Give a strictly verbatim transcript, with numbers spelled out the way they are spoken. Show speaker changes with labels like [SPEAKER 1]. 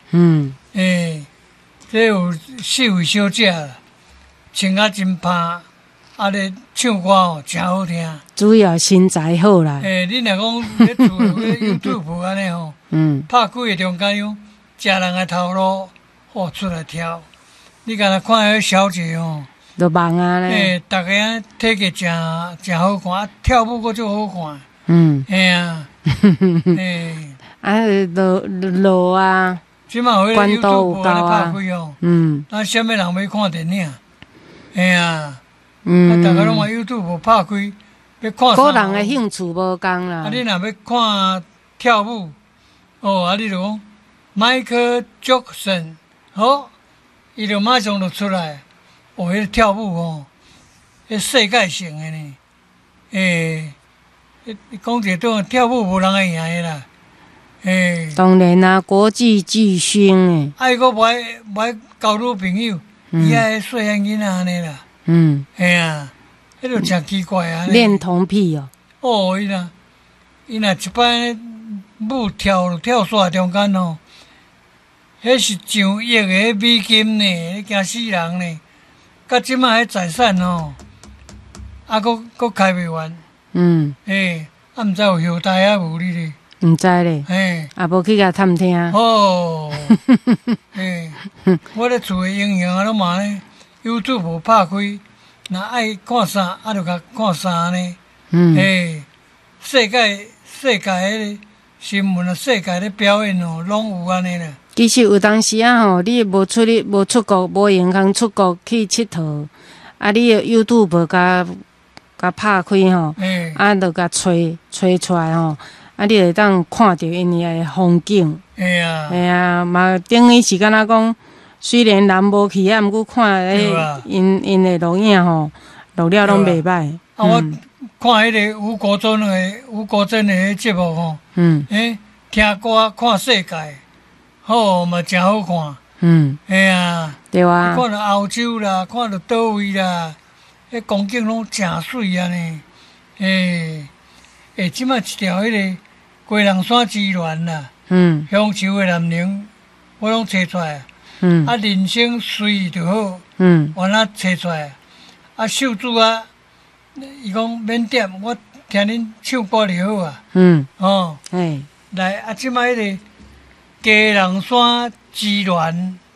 [SPEAKER 1] 嗯，
[SPEAKER 2] 诶、欸，这有四位小姐啦，穿啊真趴，啊咧唱歌哦，真好听。
[SPEAKER 1] 主要身材好啦。
[SPEAKER 2] 诶、欸，你若讲咧做迄 YouTube 安尼吼，
[SPEAKER 1] 嗯，
[SPEAKER 2] 拍开的中间有食人的头路，哦出来跳。你敢若看迄小姐吼，
[SPEAKER 1] 都忙啊咧。
[SPEAKER 2] 诶、欸，逐个体格真真好看，啊跳舞佫足好看。
[SPEAKER 1] 嗯，
[SPEAKER 2] 嘿啊，诶，
[SPEAKER 1] 啊，路路啊，
[SPEAKER 2] 即马有迄 YouTube 安尼拍开哦，
[SPEAKER 1] 嗯，
[SPEAKER 2] 咱啥物人要看电影？嘿啊，
[SPEAKER 1] 嗯，
[SPEAKER 2] 啊，逐个拢嘛 YouTube 拍开，要看啥？
[SPEAKER 1] 个人的兴趣无共啦。
[SPEAKER 2] 啊，你若要看跳舞，哦，啊，你就讲 Michael Jackson，好，伊就马上就出来，哦，迄个跳舞哦，迄世界性的呢，诶、欸，你讲一个跳舞无人会赢的啦，诶、欸。
[SPEAKER 1] 当然啦，国际巨星诶。
[SPEAKER 2] 啊，伊佫无爱无爱交女朋友，伊爱细汉囡仔安尼啦。
[SPEAKER 1] 嗯，
[SPEAKER 2] 嘿啊，迄就真奇怪啊。
[SPEAKER 1] 恋童癖哦。
[SPEAKER 2] 哦，伊若伊若一摆舞跳跳煞中间哦，迄是上亿个美金呢，惊死人呢。甲即摆迄财产哦，啊，佫佫开袂完。
[SPEAKER 1] 嗯。
[SPEAKER 2] 嘿，啊，毋知有后代啊无你咧？
[SPEAKER 1] 毋知咧。
[SPEAKER 2] 嘿，
[SPEAKER 1] 也无去甲探听。
[SPEAKER 2] 哦。嘿，我咧厝诶英雄啊，拢嘛咧 YouTube 拍开，若爱看啥，啊，就甲看啥呢。
[SPEAKER 1] 嗯。
[SPEAKER 2] 嘿，世界世界迄个新闻啊，世界咧表演哦，拢有安尼啦。
[SPEAKER 1] 其实有当时啊吼，你无出去，无出国，无闲空出国去佚佗，啊，你 YouTube 甲甲拍开吼，啊，就甲吹吹出来吼，啊，你会当看到因诶风景。
[SPEAKER 2] 嘿啊，
[SPEAKER 1] 嘿啊，嘛等于是敢若讲，虽然人无去啊，毋过看迄因因诶录影吼，录了拢袂歹。
[SPEAKER 2] 啊，我看迄个吴国珍诶吴国珍诶节目吼，嗯，诶，听歌看世界。好嘛，真好看。嗯，嘿啊，
[SPEAKER 1] 对啊。
[SPEAKER 2] 看到欧洲啦，看到倒位啦，迄风景拢真水安尼。诶，诶，即摆一条迄个龟人山之恋啦，嗯，乡愁诶男人，我拢找出来。嗯，啊，人生随意就好。嗯，我那找出来。啊，秀主啊，伊讲免点，我听恁唱歌就好啊。嗯，哦，哎，来啊，即摆迄个。鸡人山之恋，